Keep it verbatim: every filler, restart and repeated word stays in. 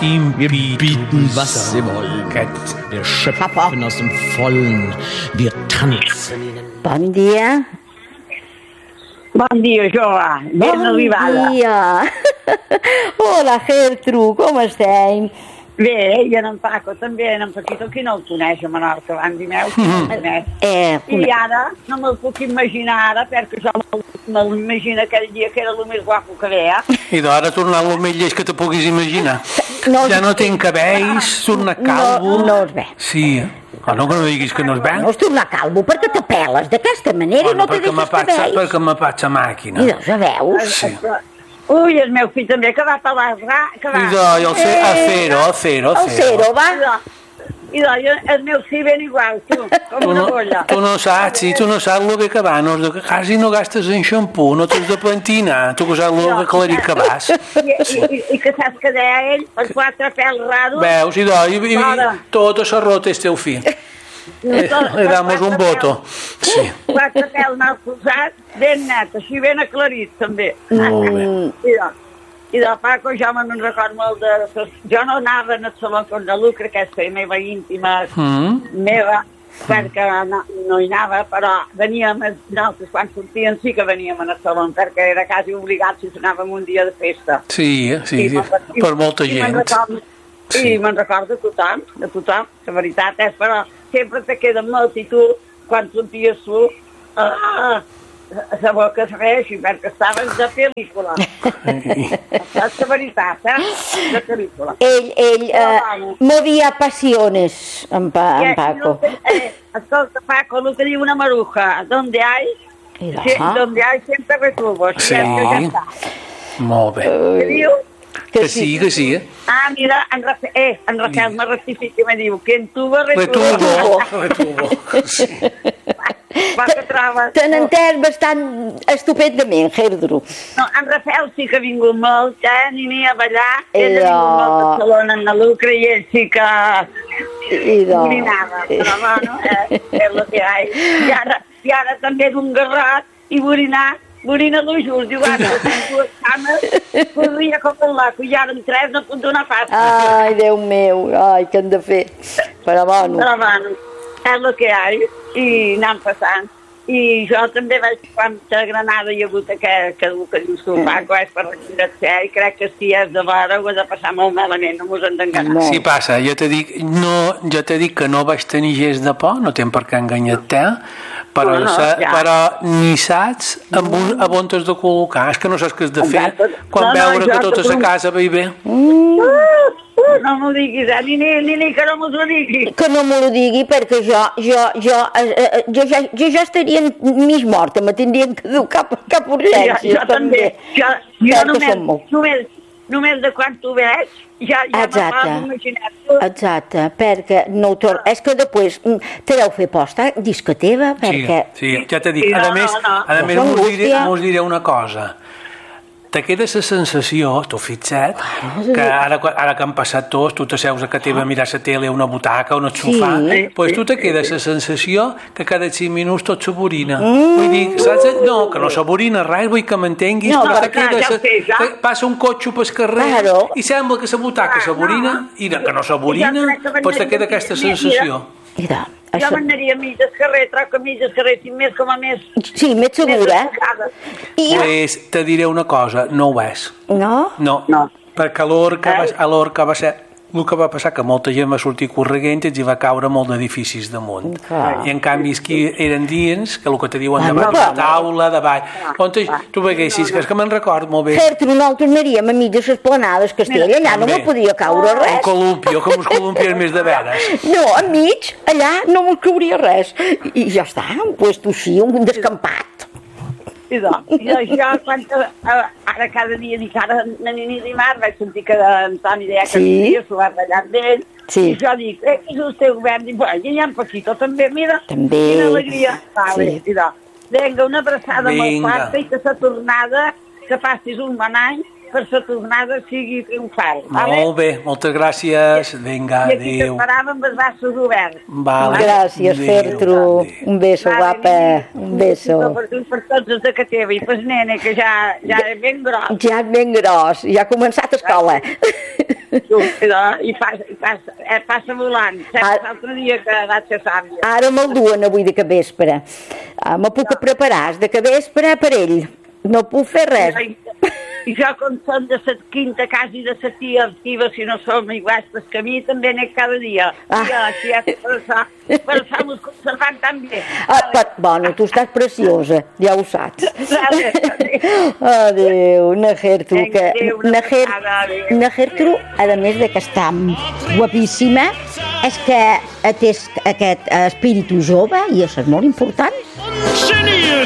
Ihm bieten, was sie wollen. Wir schöpfen aus dem Vollen. Wir tanzen ihnen. Bon dia. Bon dia, jove. Ben Bon arribada. dia. Hola, Gertrude, com estem? Bé, i en Paco també, en Paquito, qui no el coneix a Menorca, abans i meu, qui no el coneix. Eh, I ara no me'l puc imaginar ara, perquè jo me'l imagino aquell dia que era el més guapo que veia. I d'ara tornar el més lleig que te puguis imaginar. No, Ja no tinc cabells, torna calvo. No, no es ve. Sí, ah, no que no diguis que no es ve. No es torna calvo perquè te peles d'aquesta manera i no te perquè me deixes passa, cabells. perquè me passa màquina. I doncs, ja veus? Sí. Ui, el meu fill també, que va pelar, que va... I de, i el, ce, el cero, el cero, El cero, va. I de, i el meu fill ben igual, tu, com Tu una no, bolla. tu no saps, sí, tu no saps el bé que va, no, que quasi no gastes en xampú, no t'has de pentinar, tu que saps el bé clarit que vas. I, i, i que saps que deia ell, els quatre pèls raros... Veus, i, de, i, i, i tota la rota és teu fill. Eh, le damos un voto. Sí. Quatre pèls mal posats, ben net, així ben aclarit, també. Molt bé. I de, i de Paco jo me'n recordo molt de... Jo no anava en el saló con la Lucre, que és la meva íntima, Mm. meva, perquè no, no hi anava, però veníem, nosaltres quan sortíem sí que veníem en el saló, perquè era quasi obligat si anàvem un dia de festa. Sí, sí, sí, per molta I me'n gent. recordo, Sí. I me'n recordo de tothom, de tothom, la veritat és, però sempre te queda molt i tu, quan sorties tu, ah, la boca es reixi, perquè estaves de pel·lícula. És la veritat, eh? De pel·lícula. Ell, ell, eh, movia passiones, en, pa, en Paco. Eh, escolta, Paco, el que diu una maruja, donde hay, Mira. sí, donde hay siempre retuvo. Sí. Ja està. Molt bé. Què diu? Que sí, que sí. Ah, mira, en Rafael, eh, en Rafael me rectifica i me diu que en tuba retuvo. Retuvo, retuvo. Sí. Va que trobes. Te n'entens bastant estupendament, Gertrude. No, en Rafael sí que ha vingut molt, eh? Ni ni a ballar. Ell ha Ja. vingut molt a Barcelona en la Lucre i ell sí que I doncs... orinava. Però bueno, eh, és el que hi ha. I ara, i ara també d'un garrot i orinar, orina lo just. Diu, ara, amb dues cames, corria com el laco. I ara en tres no puc donar pas. Ai, Déu meu, ai, què hem de fer? Però bueno, Però bueno, és el que hi ha i anant passant. I jo també vaig, quan a Granada hi ha hagut aquest, que, que dius tu, Paco, és per reconèixer, i crec que si és de vora ho has de passar molt malament, no mos hem d'enganar. No. Sí, passa, jo te dic, no, jo te dic que no vaig tenir gest de por, no tenc per què enganyar-te, però, No, no, sa, ja. però ni saps amb un, a on t'has de col·locar, és que no saps què has de fer Exacte. quan No, no, veure jo que tota te la casa va i bé. Uh, uh, no m'ho diguis, eh? Ni, ni, ni, ni que no m'ho digui. que no me lo digui perquè jo, jo, jo, eh, eh, jo, ja, jo ja estaria mig morta, me tindrien que dur cap, cap Jo, urgència, jo també. Jo, jo Perquè només, som molts. només, només de quan t'ho veig, ja, ja Exacte. me pots imaginar-t'ho. Exacte, perquè no ho tor... És que després mm, te deu fer posta, disco teva, perquè... Sí, sí, ja t'he dit. Sí, A no, més, no, no. a més Això mos diré, angústia. mos diré una cosa. Te queda la sensació, tu fixa't, que ara, ara que han passat tots, tu t'asseus a casa teva a mirar la tele, una butaca, un sofà, Sí. pues tu te queda la sensació que cada cinc minuts tot s'avorina. Mm. Vull dir, saps? No, que no s'avorina res, vull que m'entenguis, No, però te clar, queda ja ho sa- sé, ja. te- passa un cotxe pel carrer Claro. i sembla que la butaca Ah, s'avorina no. i que no s'avorina, Jo crec que pues te queda mira, aquesta mira, sensació. Mira, Jo això... m'anaria a mitges carrer, troc a mitges carrer, tinc més com a més... Sí, més segura. I... Pues te diré una cosa, no ho és. No? No, No. perquè a l'Orca va, Eh? a l'Orca va ser el que va passar que molta gent va sortir correguent i els hi va caure molt d'edificis damunt. Clar. I en canvi aquí eren dies que el que te diuen Ah, davall no, la no. taula, davall... On te, tu veguessis, que és que me'n record molt bé. Gertrude, nosaltres anaríem a mitges esplanades Castella, allà no També. me podia caure Un res. columpio, que mos columpies més de veres. No, a mig, allà no me cauria res. I ja està, un puesto així, un descampat. I doncs, jo, jo quan, eh, ara cada dia, dic ara, a nini dimarts, vaig sentir que en Toni deia que Sí. sí. s'ho va ballar amb ell, Sí. i jo dic, eh, és el teu govern, dic, bueno, i en Paquito també, mira, També. quina alegria. Vale, Sí. i doncs, vinga, una abraçada molt Vinga. forta i que sa tornada, que passis un bon any, per la tornada sigui triomfal. Vale? Molt bé, moltes gràcies. Vinga, I aquí adéu. t'esperava amb els braços oberts. Vale. Gràcies, Adéu. Fertru. Adéu. Un beso, guapa. Un beso. Per tu, per tots els de que teva i per nene, que ja, ja és ben gros. Ja és ben gros, ja ha començat a escola. I passa, i passa, eh, passa volant. Sempre l'altre dia que vaig ser sàvia. Ara me'l duen avui de capvespre. Ah, me puc preparar de capvespre per ell. No puc fer res. I, i jo, com som de la quinta quasi de la tia activa, si no som iguals, pues que a mi també n'he cada dia. Ah. I així és per això, per això mos conservant tan bé. Ah, però, bueno, tu estàs preciosa, ja ho saps. Vale, vale. Adéu, na Gertru, que... Adéu, una Na, Ger... abraçada, adéu. na Gertru, a més de que està guapíssima, és que té aquest espíritu jove i això és molt important.